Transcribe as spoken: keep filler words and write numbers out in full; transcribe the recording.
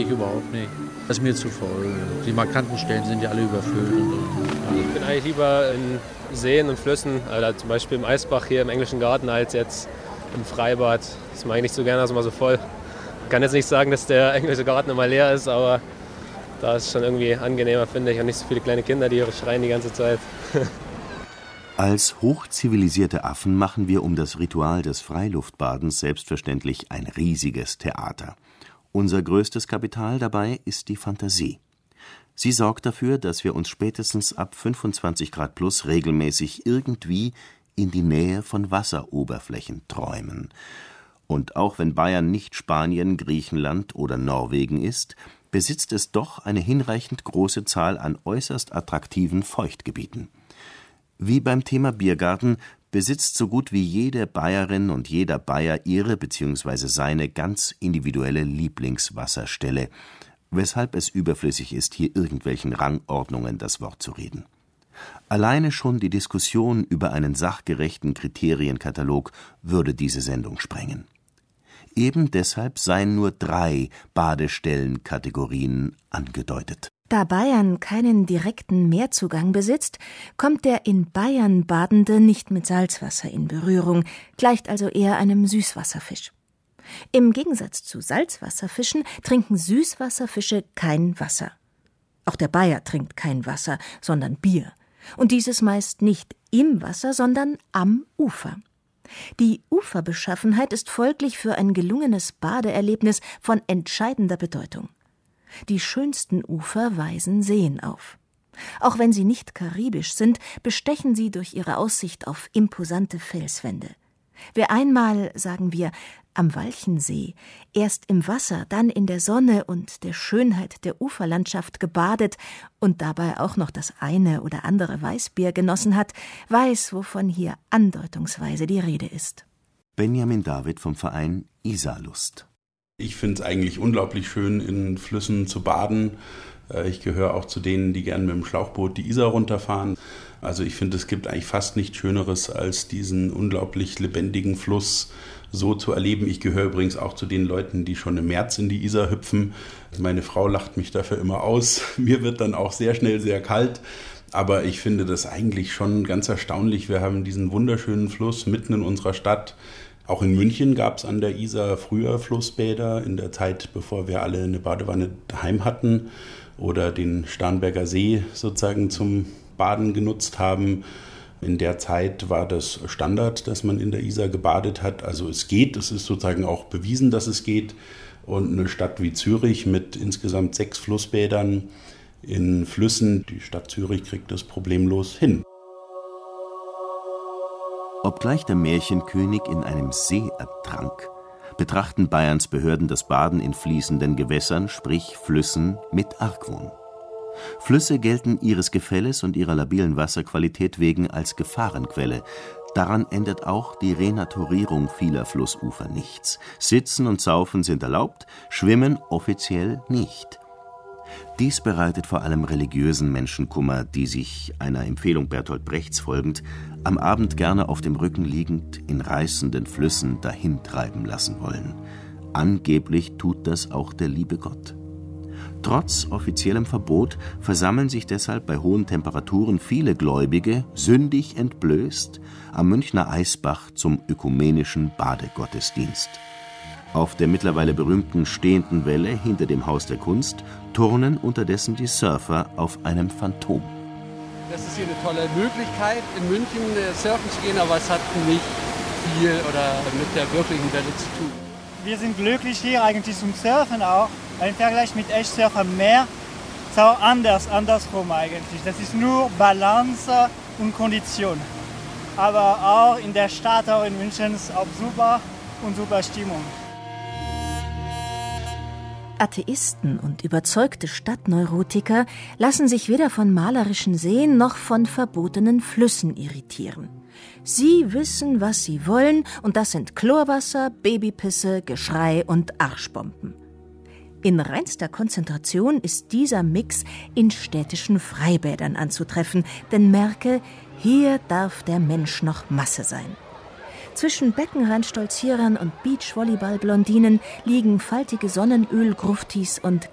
ich überhaupt nicht. Das ist mir zu voll. Die markanten Stellen sind ja alle überfüllt. Und so. Ich bin eigentlich lieber in Seen und Flüssen, also zum Beispiel im Eisbach hier im Englischen Garten, als jetzt im Freibad. Das mag ich nicht so gerne, dass es mal so voll. Ich kann jetzt nicht sagen, dass der Englische Garten immer leer ist, aber da ist es schon irgendwie angenehmer, finde ich. Und nicht so viele kleine Kinder, die schreien die ganze Zeit. Als hochzivilisierte Affen machen wir um das Ritual des Freiluftbadens selbstverständlich ein riesiges Theater. Unser größtes Kapital dabei ist die Fantasie. Sie sorgt dafür, dass wir uns spätestens ab fünfundzwanzig Grad plus regelmäßig irgendwie in die Nähe von Wasseroberflächen träumen. Und auch wenn Bayern nicht Spanien, Griechenland oder Norwegen ist, besitzt es doch eine hinreichend große Zahl an äußerst attraktiven Feuchtgebieten. Wie beim Thema Biergarten besitzt so gut wie jede Bayerin und jeder Bayer ihre bzw. seine ganz individuelle Lieblingswasserstelle, weshalb es überflüssig ist, hier irgendwelchen Rangordnungen das Wort zu reden. Alleine schon die Diskussion über einen sachgerechten Kriterienkatalog würde diese Sendung sprengen. Eben deshalb seien nur drei Badestellenkategorien angedeutet. Da Bayern keinen direkten Meerzugang besitzt, kommt der in Bayern Badende nicht mit Salzwasser in Berührung, gleicht also eher einem Süßwasserfisch. Im Gegensatz zu Salzwasserfischen trinken Süßwasserfische kein Wasser. Auch der Bayer trinkt kein Wasser, sondern Bier. Und dieses meist nicht im Wasser, sondern am Ufer. Die Uferbeschaffenheit ist folglich für ein gelungenes Badeerlebnis von entscheidender Bedeutung. Die schönsten Ufer weisen Seen auf. Auch wenn sie nicht karibisch sind, bestechen sie durch ihre Aussicht auf imposante Felswände. Wer einmal, sagen wir, am Walchensee, erst im Wasser, dann in der Sonne und der Schönheit der Uferlandschaft gebadet und dabei auch noch das eine oder andere Weißbier genossen hat, weiß, wovon hier andeutungsweise die Rede ist. Benjamin David vom Verein Isarlust. Ich finde es eigentlich unglaublich schön, in Flüssen zu baden. Ich gehöre auch zu denen, die gerne mit dem Schlauchboot die Isar runterfahren. Also ich finde, es gibt eigentlich fast nichts Schöneres, als diesen unglaublich lebendigen Fluss so zu erleben. Ich gehöre übrigens auch zu den Leuten, die schon im März in die Isar hüpfen. Meine Frau lacht mich dafür immer aus. Mir wird dann auch sehr schnell sehr kalt. Aber ich finde das eigentlich schon ganz erstaunlich. Wir haben diesen wunderschönen Fluss mitten in unserer Stadt. Auch in München gab es an der Isar früher Flussbäder, in der Zeit, bevor wir alle eine Badewanne daheim hatten oder den Starnberger See sozusagen zum Baden genutzt haben. In der Zeit war das Standard, dass man in der Isar gebadet hat. Also es geht, es ist sozusagen auch bewiesen, dass es geht. Und eine Stadt wie Zürich mit insgesamt sechs Flussbädern in Flüssen, die Stadt Zürich kriegt das problemlos hin. Obgleich der Märchenkönig in einem See ertrank, betrachten Bayerns Behörden das Baden in fließenden Gewässern, sprich Flüssen, mit Argwohn. Flüsse gelten ihres Gefälles und ihrer labilen Wasserqualität wegen als Gefahrenquelle. Daran ändert auch die Renaturierung vieler Flussufer nichts. Sitzen und Saufen sind erlaubt, Schwimmen offiziell nicht. Dies bereitet vor allem religiösen Menschen Kummer, die sich, einer Empfehlung Bertolt Brechts folgend, am Abend gerne auf dem Rücken liegend in reißenden Flüssen dahintreiben lassen wollen. Angeblich tut das auch der liebe Gott. Trotz offiziellem Verbot versammeln sich deshalb bei hohen Temperaturen viele Gläubige, sündig entblößt, am Münchner Eisbach zum ökumenischen Badegottesdienst. Auf der mittlerweile berühmten stehenden Welle hinter dem Haus der Kunst turnen unterdessen die Surfer auf einem Phantom. Das ist hier eine tolle Möglichkeit, in München surfen zu gehen, aber es hat nicht viel oder mit der wirklichen Welle zu tun. Wir sind glücklich hier eigentlich zum Surfen auch. Im Vergleich mit Echtsurfen am Meer ist auch anders, andersrum eigentlich. Das ist nur Balance und Kondition. Aber auch in der Stadt, auch in München, ist auch super und super Stimmung. Atheisten und überzeugte Stadtneurotiker lassen sich weder von malerischen Seen noch von verbotenen Flüssen irritieren. Sie wissen, was sie wollen, und das sind Chlorwasser, Babypisse, Geschrei und Arschbomben. In reinster Konzentration ist dieser Mix in städtischen Freibädern anzutreffen, denn merke, hier darf der Mensch noch Masse sein. Zwischen Beckenrandstolzierern und Beachvolleyball-Blondinen liegen faltige Sonnenöl-Gruftis und